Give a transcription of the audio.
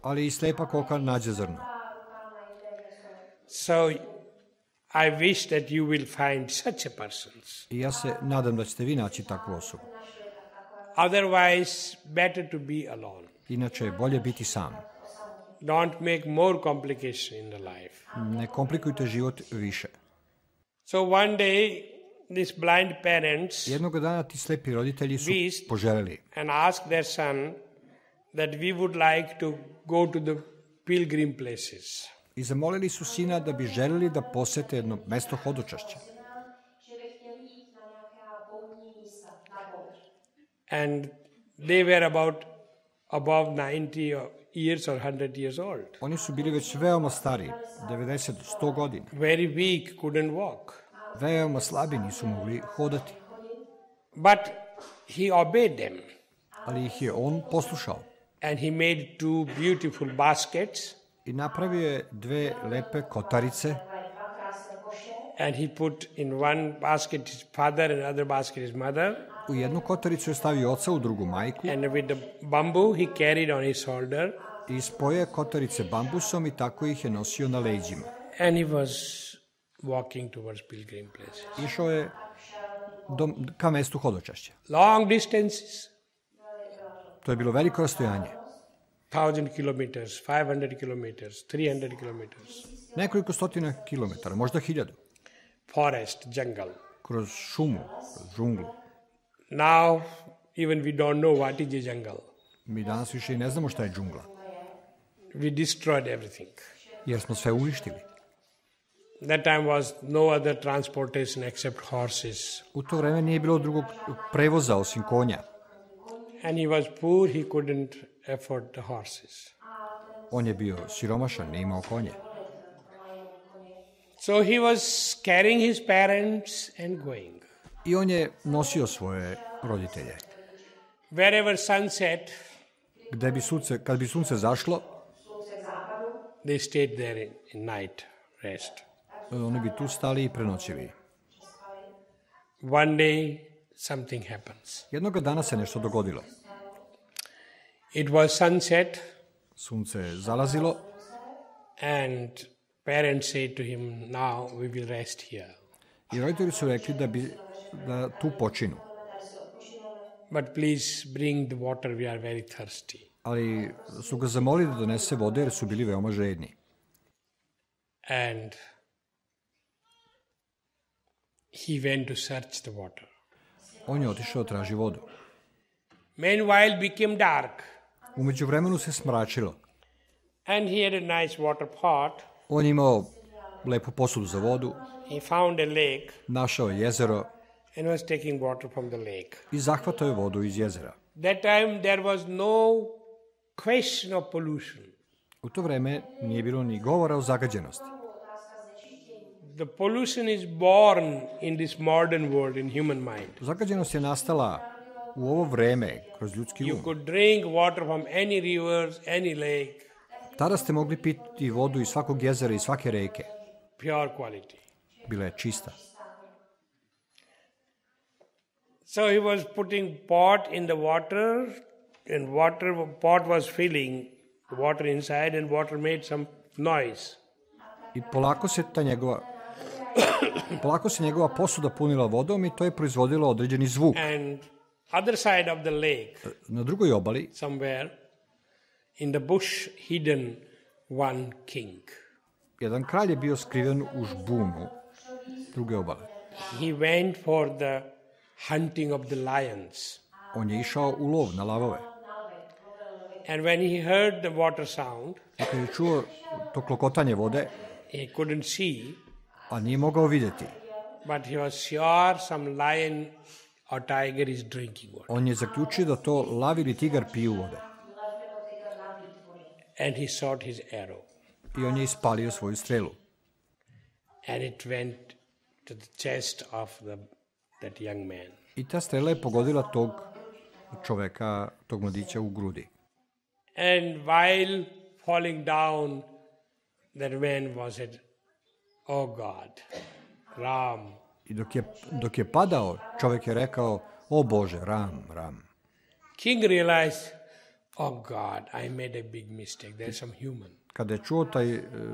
ali i slepa koka nađe zrno. So I wish that you will find such a persons. I ja se nadam da ćete vi naći takvu osobu. Otherwise, better to be alone. Inače je bolje biti sam. Don't make more complication in the life. Ne komplikujte život više. So one day, these blind parents Jednog dana ti slepi roditelji su wished poželeli and asked their son that we would like to go to the pilgrim places. i zamolili su sina da bi želeli da posete jedno mesto hodočašća. And they were about above 90 years or 100 years old. Oni su bili već veoma stari, 90 do 100 godina. Very weak, couldn't walk. Veoma slabi, nisu mogli hodati. But he obeyed them. Ali ih je on poslušao. And he made two beautiful baskets. I napravio je dve lepe kotarice. And he put in one basket his father and another basket his mother. U jednu kotaricu je stavio oca, u drugu majku. And with the bamboo he carried on his shoulder. I spojio je kotarice bambusom i tako ih je nosio na leđima. And he was walking towards pilgrim places. Išao je ka mestu hodočašća. Long distances. To je bilo veliko rastojanje. 1,000 kilometers, 500 kilometers, 300 kilometers. Nekoliko stotina kilometara, možda 1000. Forest, jungle. Kroz šumu, kroz džunglu. Now, even we don't know what is the jungle. Mi danas više i ne znamo šta je džungla. We destroyed everything. Jer smo sve uništili. That time was no other transportation except horses. U to vreme nije bilo drugog prevoza osim konja. And he was poor, he couldn't afford the horses. On je bio siromašan, ne imao konje. So he was carrying his parents and going. I on je nosio svoje roditelje. Wherever sun set, kad bi sunce zašlo, they stayed there in night rest. Oni bi tu stali i prenoćili. One day something happens. Jednoga dana se nešto dogodilo. It was sunset. Sunce je zalazilo. And parents said to him, now we will rest here. I roditelji su rekli da tu počinu. But please bring the water, we are very thirsty. Ali su ga zamolili da donese vode jer su bili veoma žedni. And he went to search the water. On je otišao da traži vodu. Meanwhile became dark. Umeđu vremenu se smračilo. And he had a nice water pot. On je imao lepu posudu za vodu. He found a lake. Našao je jezero. And was taking water from the lake. I zahvatao je vodu iz jezera. That time there was no question of pollution. U to vreme nije bilo ni govora o zagađenosti. The pollution is born in this modern world, in human mind. Zagađenost je nastala u ovo vreme, kroz ljudski You um. could drink water from any rivers, any lake. Tada ste mogli piti vodu iz svakog jezera i svake reke. Pure quality. Bila je čista. So he was putting pot in the water, and pot was filling the water inside, and water made some noise. I polako se njegova posuda punila vodom i to je proizvodilo određeni zvuk. And other side of the lake, na drugoj obali, somewhere in the bush hidden one king. Jedan kralj je bio skriven u žbunu druge obale. He went for the hunting of the lions. On je išao u lov na lavove. And when he heard the water sound, I kad je čuo to klokotanje vode, he couldn't see, a nije mogao vidjeti. But he was sure some lion or tiger is drinking water. On je zaključio da to lav ili tigar piju vode. And he shot his arrow. I on je ispalio svoju strelu. And it went to the chest of that young man. I ta strela je pogodila tog čoveka, tog mladića u grudi. And while falling down, that man was said, "Oh God, Ram." I dok je padao, čovjek je rekao, o Bože, Ram, Ram. King realized, oh God, I made a big mistake. There's some human. Kada je čuo taj